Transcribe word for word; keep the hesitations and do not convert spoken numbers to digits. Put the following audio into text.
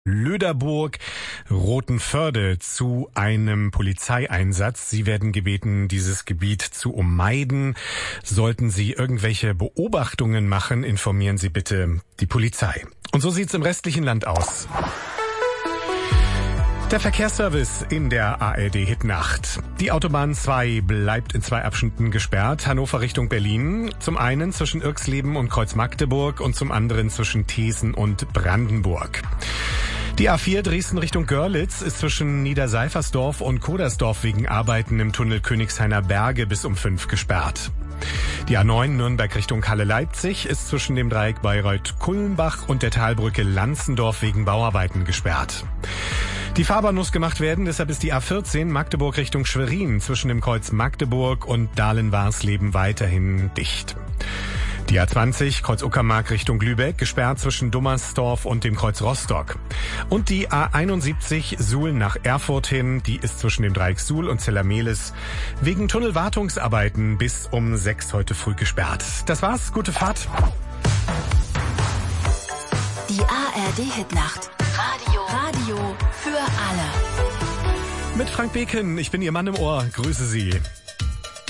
Löderburg, Rothenförde zu einem Polizeieinsatz. Sie werden gebeten, dieses Gebiet zu ummeiden. Sollten Sie irgendwelche Beobachtungen machen, informieren Sie bitte die Polizei. Und so sieht's im restlichen Land aus. Der Verkehrsservice in der A R D-Hitnacht. Die Autobahn zwei bleibt in zwei Abschnitten gesperrt. Hannover Richtung Berlin. Zum einen zwischen Irxleben und Kreuz-Magdeburg und zum anderen zwischen Thesen und Brandenburg. Die A vier Dresden Richtung Görlitz ist zwischen Niederseifersdorf und Kodersdorf wegen Arbeiten im Tunnel Königshainer Berge bis um fünf gesperrt. Die A neun Nürnberg Richtung Halle-Leipzig ist zwischen dem Dreieck Bayreuth-Kulmbach und der Talbrücke Lanzendorf wegen Bauarbeiten gesperrt. Die Fahrbahn muss gemacht werden, deshalb ist die A vierzehn Magdeburg Richtung Schwerin zwischen dem Kreuz Magdeburg und Dahlen-Warsleben weiterhin dicht. Die A zwanzig Kreuz Uckermark Richtung Lübeck gesperrt zwischen Dummersdorf und dem Kreuz Rostock. Und die A einundsiebzig Suhl nach Erfurt hin, die ist zwischen dem Dreieck Suhl und Zellermehlis wegen Tunnelwartungsarbeiten bis um sechs heute früh gesperrt. Das war's, gute Fahrt. Die A R D-Hitnacht. Radio. Radio für alle. Mit Frank Beken, ich bin Ihr Mann im Ohr, grüße Sie.